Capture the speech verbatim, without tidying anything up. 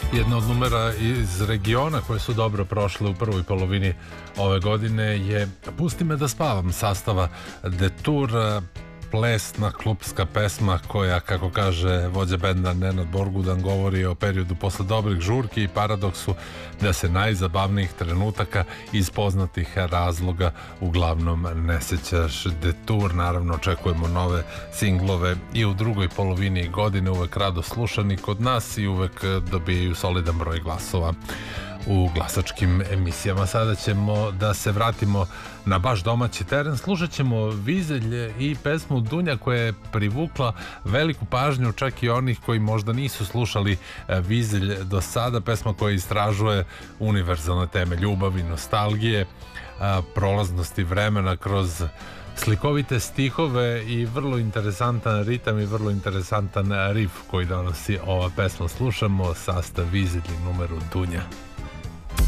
Jedna od numera iz regiona koje su dobro prošle u prvoj polovini ove godine je Pusti me da spavam sastava Detour, plesna klupska pesma koja, kako kaže vođa benda Nenad Borgudan, govori o periodu posle dobrih žurki i paradoksu da se najzabavnijih trenutaka iz poznatih razloga uglavnom ne sećaš. Detour, naravno očekujemo nove singlove i u drugoj polovini godine, uvek rado slušani kod nas i uvek dobijaju solidan broj glasova u glasačkim emisijama. Sada ćemo da se vratimo na baš domaći teren. Slušat ćemo Vizelj i pesmu Dunja koja je privukla veliku pažnju čak i onih koji možda nisu slušali Vizelj do sada. Pesma koja istražuje univerzalne teme ljubavi, nostalgije, prolaznosti vremena kroz slikovite stihove i vrlo interesantan ritam i vrlo interesantan rif koji donosi ova pesma. Slušamo sastav Vizelj i numeru Dunja.